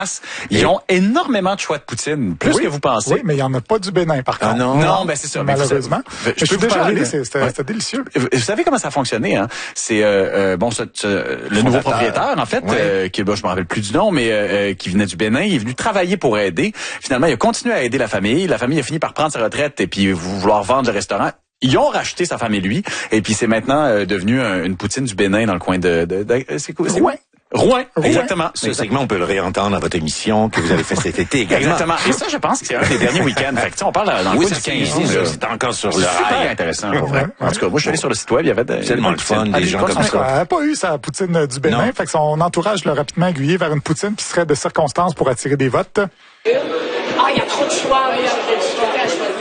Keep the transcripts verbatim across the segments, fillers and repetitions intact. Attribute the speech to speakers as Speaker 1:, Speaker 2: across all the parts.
Speaker 1: Ils ont énormément de choix de poutine, plus
Speaker 2: oui,
Speaker 1: que vous pensez.
Speaker 2: Oui, mais il n'y en a pas du Bénin, par contre.
Speaker 1: Ah non, non, ben c'est ça.
Speaker 2: Malheureusement.
Speaker 1: Mais je,
Speaker 2: je suis déjà allé, c'était
Speaker 1: ouais.
Speaker 2: délicieux.
Speaker 1: Vous savez comment ça a fonctionné, hein? C'est euh, bon, ce, ce, le nouveau propriétaire, en fait, ouais. euh, qui, bon, je me rappelle plus du nom, mais euh, qui venait du Bénin, il est venu travailler pour aider. Finalement, il a continué à aider la famille. La famille a fini par prendre sa retraite et puis vouloir vendre le restaurant. Ils ont racheté sa femme et lui, et puis c'est maintenant euh, devenu un, une poutine du Bénin dans le coin de... de, de, de c'est quoi? C'est
Speaker 2: Rouen.
Speaker 1: Rouen, exactement.
Speaker 3: Ce exactement. segment, on peut le réentendre à votre émission que vous avez fait cet été également.
Speaker 1: Exactement. Et ça, je pense que c'est un des derniers week-ends. Fait que, on parle dans le
Speaker 3: oui,
Speaker 1: coin du quinze.
Speaker 3: C'est encore sur le
Speaker 1: super
Speaker 3: rail.
Speaker 1: Intéressant, pour vrai. En tout cas, moi, je suis allé sur le site web, il y avait des...
Speaker 3: C'est tellement le fun, des gens comme ça.
Speaker 2: Elle n'a pas eu sa poutine du Bénin, non. Fait que son entourage l'a rapidement aiguillé vers une poutine qui serait de circonstance pour attirer des votes.
Speaker 4: Ah, il y a trop de choix, il y a trop de choix.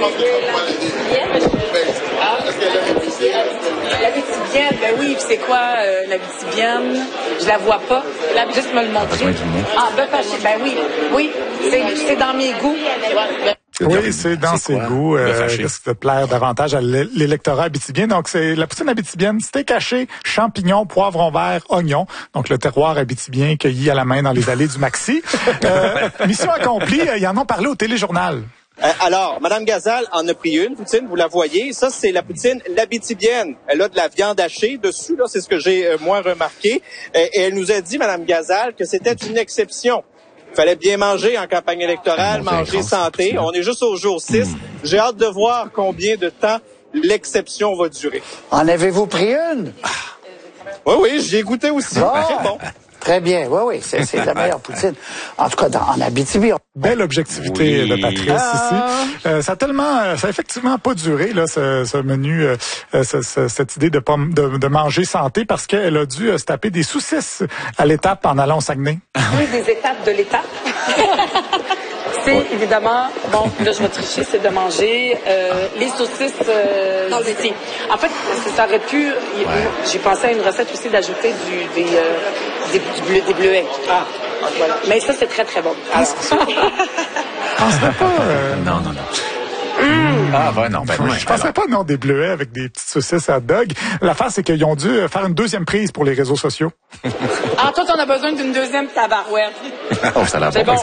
Speaker 4: La Bitibienne, ben oui, c'est quoi euh, la Bitibienne? Je la vois pas. La juste me le montrer. Ah, bœuf haché, ben oui, oui, c'est dans mes goûts.
Speaker 2: Oui, c'est dans ses goûts. Euh, Qu'est-ce qui te plaire davantage à l'électorat abitibien? Donc, c'est la poutine abitibienne, steak haché, champignons, poivrons verts, oignons. Donc, le terroir abitibien cueilli à la main dans les allées du Maxi. Euh, mission accomplie, ils en ont parlé au téléjournal.
Speaker 5: Euh, alors, Madame Gazal en a pris une poutine, vous la voyez. Ça, c'est la poutine l'abitibienne. Elle a de la viande hachée dessus, là, c'est ce que j'ai euh, moins remarqué. Euh, et elle nous a dit, Madame Gazal, que c'était une exception. Il fallait bien manger en campagne électorale, ah, manger santé. On est juste au jour six. Mm. J'ai hâte de voir combien de temps l'exception va durer.
Speaker 6: En avez-vous pris une?
Speaker 5: Oui, oui, j'y ai goûté aussi.
Speaker 6: Ah. Très bon. Très bien, oui, oui, c'est, c'est la meilleure poutine. En tout cas, dans, en Abitibi.
Speaker 2: Belle objectivité oui. de Patrice ah. ici. Euh, ça a tellement, ça a effectivement pas duré là, ce, ce menu, euh, ce, ce, cette idée de, pas, de, de manger santé parce qu'elle a dû euh, se taper des saucisses à l'étape en allant au Saguenay.
Speaker 4: Oui, des étapes de l'étape. C'est oui. évidemment, bon, là je vais tricher, c'est de manger euh, les saucisses euh, ici. En fait, ça aurait pu, ouais. j'ai pensé à une recette aussi d'ajouter du, des, euh, des, du bleu, des bleuets. Ah, voilà. Mais ça, c'est très, très bon.
Speaker 2: Ah, c'est pas, euh...
Speaker 1: Non, non, non.
Speaker 2: Mmh.
Speaker 1: Ah, ouais, non, ben,
Speaker 2: je ne penserais pas, non, des bleuets avec des petites saucisses à dog. L'affaire, c'est qu'ils ont dû faire une deuxième prise pour les réseaux sociaux.
Speaker 4: Ah, toi, t'en as besoin d'une deuxième tabarouette.
Speaker 1: Oh, ça a l'air
Speaker 4: c'est
Speaker 1: bon,
Speaker 4: bon.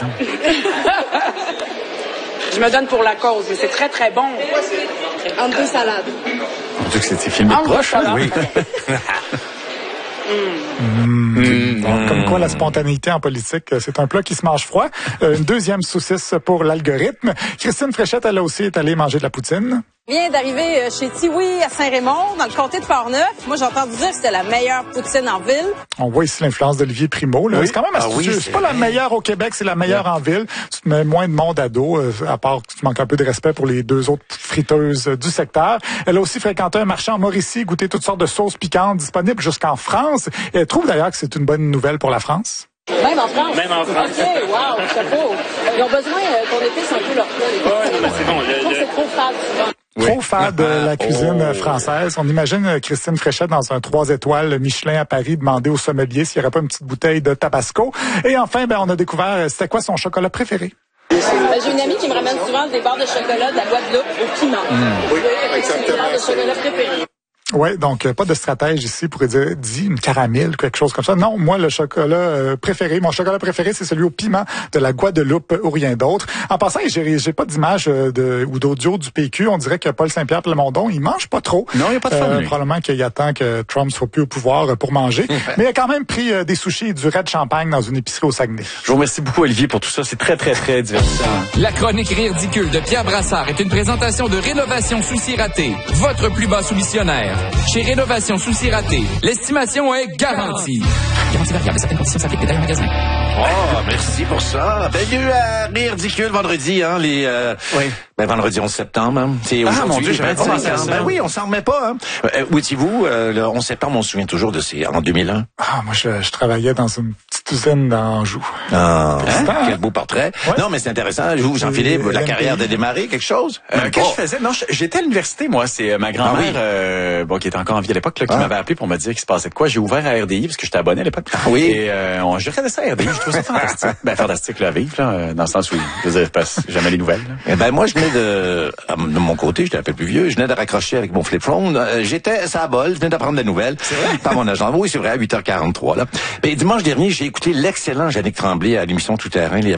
Speaker 4: Je me donne pour la cause, mais c'est très, très bon.
Speaker 7: En deux salades.
Speaker 1: On dit que c'était filmé de proche, hein? Oui.
Speaker 2: Mmh. Mmh. Donc, comme quoi la spontanéité en politique, c'est un plat qui se mange froid. Euh, une deuxième saucisse pour l'algorithme. Christine Fréchette, elle aussi est allée manger de la poutine.
Speaker 7: Je viens d'arriver chez Tiwi à Saint-Raymond, dans le comté de Portneuf. Moi, j'ai entendu dire que c'était la meilleure poutine en ville.
Speaker 2: On voit ici l'influence d'Olivier Primo. Là. Oui. C'est quand même astucieux. Ah oui, c'est pas la meilleure au Québec, c'est la meilleure oui. en ville. Tu te mets moins de monde à dos, euh, à part que tu manques un peu de respect pour les deux autres friteuses euh, du secteur. Elle a aussi fréquenté un marché en Mauricie, goûté toutes sortes de sauces piquantes disponibles jusqu'en France. Et elle trouve d'ailleurs que c'est une bonne nouvelle pour la France.
Speaker 7: Même en France?
Speaker 8: Même en France.
Speaker 7: OK, wow, chapeau. Ils ont besoin euh, qu'on épice un peu leur plat. Les
Speaker 8: ouais, non, mais c'est bon. Le, le...
Speaker 7: c'est trop fade souvent.
Speaker 2: Oui. Trop fade de la cuisine oh. française. On imagine Christine Fréchette dans un trois étoiles Michelin à Paris demander au sommelier s'il n'y aurait pas une petite bouteille de Tabasco. Et enfin, ben, on a découvert c'était quoi son chocolat préféré.
Speaker 7: Ben, j'ai une amie qui me ramène souvent des barres de chocolat de la Guadeloupe au piment. Mmh.
Speaker 5: Oui, exactement.
Speaker 7: C'est une barre de chocolat préférée.
Speaker 2: Oui, donc pas de stratège ici pour dire dit une caramel, quelque chose comme ça. Non, moi le chocolat euh, préféré, mon chocolat préféré, c'est celui au piment de la Guadeloupe ou rien d'autre. En passant, j'ai j'ai pas d'image de ou d'audio du P Q. On dirait que Paul Saint-Pierre Plamondon, il mange pas trop.
Speaker 1: Non, il y a pas de fun.
Speaker 2: Euh, probablement qu'il attend que Trump soit plus au pouvoir pour manger. Mais il a quand même pris euh, des sushis et du raid de champagne dans une épicerie au Saguenay.
Speaker 1: Je vous remercie beaucoup Olivier pour tout ça. C'est très très très divertissant.
Speaker 9: La chronique Rire ridicule de Pierre Brassard est une présentation de Rénovation Souci Raté, votre plus bas soumissionnaire. Chez Rénovation Souci Raté, l'estimation est garantie. Garantie variable, certaines conditions s'appliquent, détails en magasin.
Speaker 3: Oh, merci pour ça. Bienvenue à Rire ridicule vendredi, hein, les, euh, oui. Ben, vendredi onze septembre, hein. C'est
Speaker 1: ah, mon Dieu, j'avais
Speaker 3: vingt-cinq ans. Ben oui, on s'en remet pas, hein. Euh, où étiez-vous, euh, le onze septembre, on se souvient toujours de ces, en deux mille un?
Speaker 2: Ah, moi, je, je travaillais dans une petite usine d'Anjou.
Speaker 3: Ah, hein? Quel beau portrait. Ouais. Non, mais c'est intéressant. Vous, Jean-Philippe, la carrière de démarrer, quelque chose?
Speaker 1: Euh, Qu'est-ce que je faisais? Non, j'étais à l'université, moi. C'est ma grand-mère, ah, oui. euh, bon, qui était encore en vie à l'époque, là, qui ah. m'avait appelé pour me dire qu'il se passait de quoi. J'ai ouvert à R D I, parce que j'étais abonné à l'époque.
Speaker 3: Ah, oui.
Speaker 1: Et, euh, on, je regardais ça à R D I, je trouvais ça fantastique. Ben, fantastique, là, à vivre, là, dans le sens où, je veux dire, je passe jamais les nouvelles, là.
Speaker 3: Eh ben, moi, je venais de, de mon côté, j'étais un peu plus vieux, je venais de raccrocher avec mon flip phone. Euh, j'étais à bol, je venais d'apprendre des nouvelles. Par mon agent. Oui, c'est vrai, à huit heures quarante-trois, là. Et dimanche dernier, j'ai écouté écouté l'excellent Yannick Tremblay à l'émission Tout Terrain.